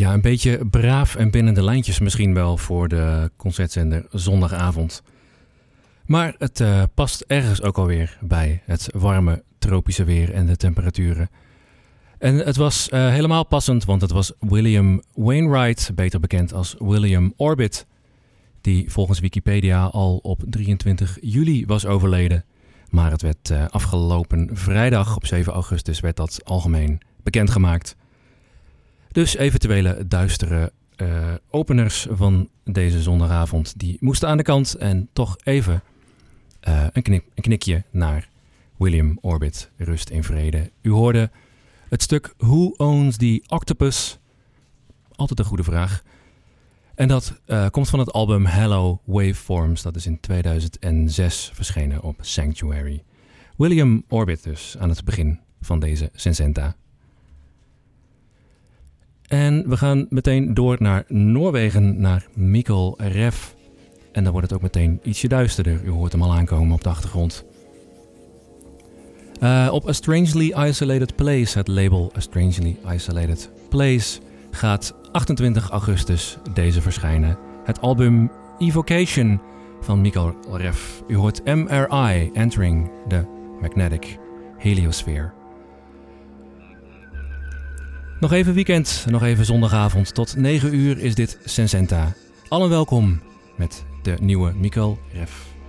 Ja, een beetje braaf en binnen de lijntjes misschien wel voor de concertzender zondagavond. Maar het past ergens ook alweer bij het warme tropische weer en de temperaturen. En het was helemaal passend, want het was William Wainwright, beter bekend als William Orbit, die volgens Wikipedia al op 23 juli was overleden. Maar het werd afgelopen vrijdag op 7 augustus werd dat algemeen bekendgemaakt. Dus eventuele duistere openers van deze zondagavond, die moesten aan de kant. En toch even een knikje naar William Orbit. Rust in vrede. U hoorde het stuk Who Owns the Octopus? Altijd een goede vraag. En dat komt van het album Hello Waveforms. Dat is in 2006 verschenen op Sanctuary. William Orbit dus aan het begin van deze Sensenta. En we gaan meteen door naar Noorwegen, naar Mikkel Ref. En dan wordt het ook meteen ietsje duisterder. U hoort hem al aankomen op de achtergrond. Op A Strangely Isolated Place, het label A Strangely Isolated Place, gaat 28 augustus deze verschijnen. Het album Evocation van Mikkel Ref. U hoort MRI, Entering the Magnetic Heliosphere. Nog even weekend, nog even zondagavond. Tot 9 uur is dit Sensenta. Allen welkom met de nieuwe Mikkel Ref.